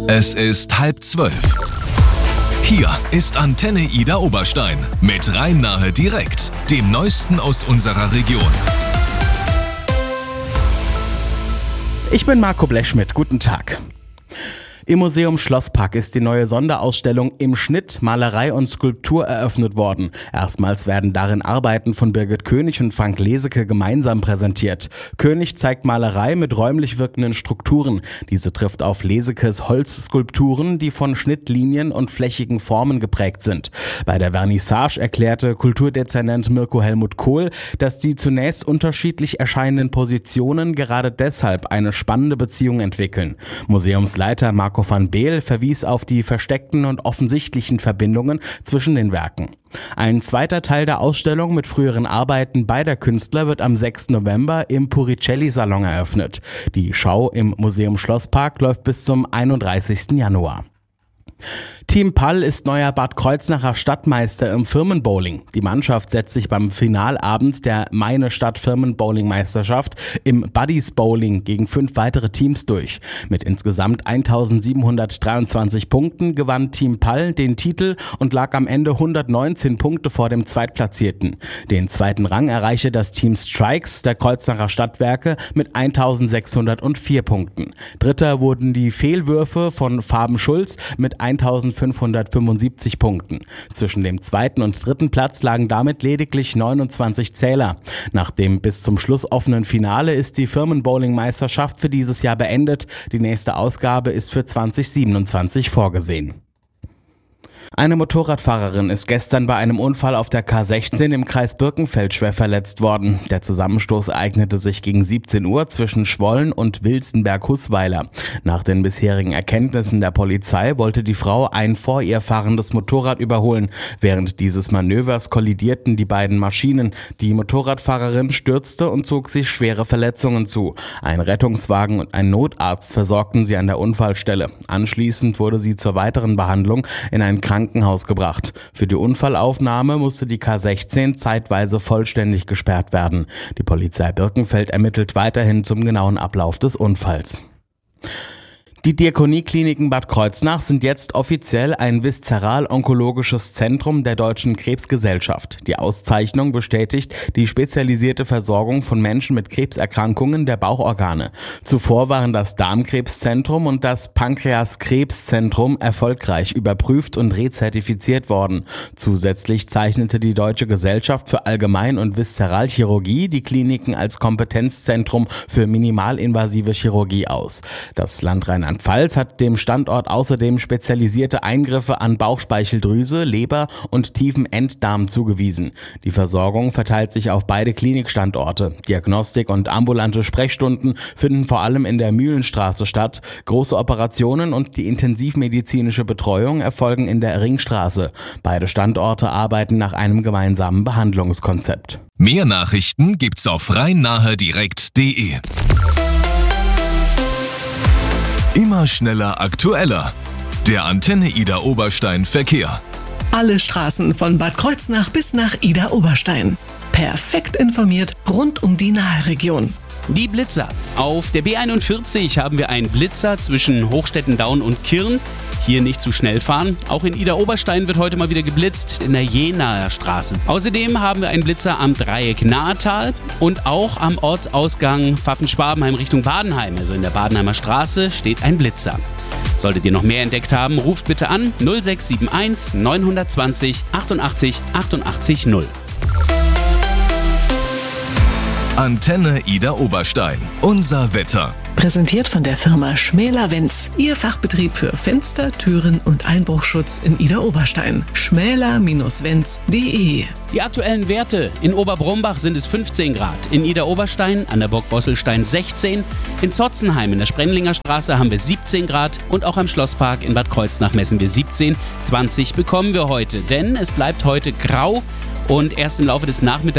Es ist 11:30. Hier ist Antenne Ida Oberstein mit Rhein-Nahe direkt, dem Neuesten aus unserer Region. Ich bin Marco Blechschmidt, guten Tag. Im Museum Schlosspark ist die neue Sonderausstellung Im Schnitt, Malerei und Skulptur eröffnet worden. Erstmals werden darin Arbeiten von Birgit König und Frank Leseke gemeinsam präsentiert. König zeigt Malerei mit räumlich wirkenden Strukturen. Diese trifft auf Lesekes Holzskulpturen, die von Schnittlinien und flächigen Formen geprägt sind. Bei der Vernissage erklärte Kulturdezernent Mirko Helmut Kohl, dass die zunächst unterschiedlich erscheinenden Positionen gerade deshalb eine spannende Beziehung entwickeln. Museumsleiter Marco van Beel verwies auf die versteckten und offensichtlichen Verbindungen zwischen den Werken. Ein zweiter Teil der Ausstellung mit früheren Arbeiten beider Künstler wird am 6. November im Puricelli-Salon eröffnet. Die Schau im Museum Schlosspark läuft bis zum 31. Januar. Team Pall ist neuer Bad Kreuznacher Stadtmeister im Firmenbowling. Die Mannschaft setzt sich beim Finalabend der Meine Stadt Firmenbowling-Meisterschaft im Buddies Bowling gegen 5 weitere Teams durch. Mit insgesamt 1723 Punkten gewann Team Pall den Titel und lag am Ende 119 Punkte vor dem Zweitplatzierten. Den zweiten Rang erreichte das Team Strikes der Kreuznacher Stadtwerke mit 1604 Punkten. Dritter wurden die Fehlwürfe von Faben Schulz mit 1575 Punkten. Zwischen dem zweiten und dritten Platz lagen damit lediglich 29 Zähler. Nach dem bis zum Schluss offenen Finale ist die Firmenbowling-Meisterschaft für dieses Jahr beendet. Die nächste Ausgabe ist für 2027 vorgesehen. Eine Motorradfahrerin ist gestern bei einem Unfall auf der K16 im Kreis Birkenfeld schwer verletzt worden. Der Zusammenstoß ereignete sich gegen 17 Uhr zwischen Schwollen und Wilstenberg-Hußweiler. Nach den bisherigen Erkenntnissen der Polizei wollte die Frau ein vor ihr fahrendes Motorrad überholen. Während dieses Manövers kollidierten die beiden Maschinen. Die Motorradfahrerin stürzte und zog sich schwere Verletzungen zu. Ein Rettungswagen und ein Notarzt versorgten sie an der Unfallstelle. Anschließend wurde sie zur weiteren Behandlung in ein Krankenhaus gebracht. Für die Unfallaufnahme musste die K16 zeitweise vollständig gesperrt werden. Die Polizei Birkenfeld ermittelt weiterhin zum genauen Ablauf des Unfalls. Die Diakoniekliniken Bad Kreuznach sind jetzt offiziell ein viszeral-onkologisches Zentrum der Deutschen Krebsgesellschaft. Die Auszeichnung bestätigt die spezialisierte Versorgung von Menschen mit Krebserkrankungen der Bauchorgane. Zuvor waren das Darmkrebszentrum und das Pankreaskrebszentrum erfolgreich überprüft und rezertifiziert worden. Zusätzlich zeichnete die Deutsche Gesellschaft für Allgemein- und Viszeralchirurgie die Kliniken als Kompetenzzentrum für minimalinvasive Chirurgie aus. Das Land Rheinland-Pfalz hat dem Standort außerdem spezialisierte Eingriffe an Bauchspeicheldrüse, Leber und tiefen Enddarm zugewiesen. Die Versorgung verteilt sich auf beide Klinikstandorte. Diagnostik und ambulante Sprechstunden finden vor allem in der Mühlenstraße statt. Große Operationen und die intensivmedizinische Betreuung erfolgen in der Ringstraße. Beide Standorte arbeiten nach einem gemeinsamen Behandlungskonzept. Mehr Nachrichten gibt's auf rhein-nahe-direkt.de. Immer schneller, aktueller. Der Antenne Ida Oberstein Verkehr. Alle Straßen von Bad Kreuznach bis nach Ida Oberstein. Perfekt informiert rund um die Naheregion. Die Blitzer. Auf der B41 haben wir einen Blitzer zwischen Hochstetten-Daun und Kirn. Hier nicht zu schnell fahren. Auch in Ida Oberstein wird heute mal wieder geblitzt in der Jenaer Straße. Außerdem haben wir einen Blitzer am Dreieck Nahetal und auch am Ortsausgang Pfaffen-Schwabenheim Richtung Badenheim. Also in der Badenheimer Straße steht ein Blitzer. Solltet ihr noch mehr entdeckt haben, ruft bitte an 0671 920 88 88 0. Antenne Ida Oberstein. Unser Wetter. Präsentiert von der Firma Schmäler-Wenz. Ihr Fachbetrieb für Fenster, Türen und Einbruchschutz in Ida Oberstein. schmäler-wenz.de. Die aktuellen Werte. In Oberbrumbach sind es 15 Grad. In Ida Oberstein, an der Burg Bosselstein 16. In Zotzenheim in der Sprendlinger Straße haben wir 17 Grad. Und auch am Schlosspark in Bad Kreuznach messen wir 17. 20 bekommen wir heute. Denn es bleibt heute grau und erst im Laufe des Nachmittags